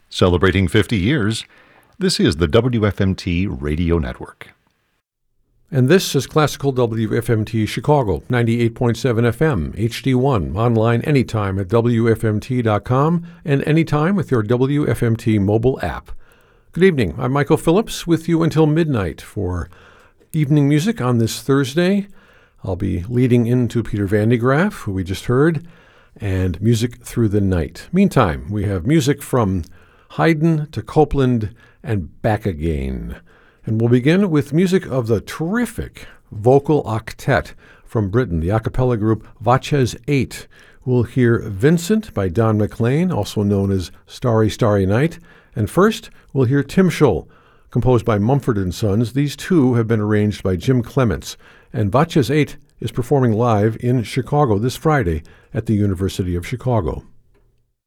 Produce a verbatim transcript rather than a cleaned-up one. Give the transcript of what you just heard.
Celebrating fifty years, this is the W F M T Radio Network. And this is Classical W F M T Chicago, ninety-eight point seven F M, H D one, online anytime at W F M T dot com and anytime with your W F M T mobile app. Good evening. I'm Michael Phillips with you until midnight for evening music on this Thursday. I'll be leading into Peter Van de Graaff, who we just heard, and Music Through the Night. Meantime, we have music from Haydn to Copland and back again. And we'll begin with music of the terrific vocal octet from Britain, the a cappella group Vatches eight. We'll hear Vincent by Don McLean, also known as Starry, Starry Night. And first, we'll hear Timshel, composed by Mumford and Sons. These two have been arranged by Jim Clements. And Vatches eight is performing live in Chicago this Friday at the University of Chicago.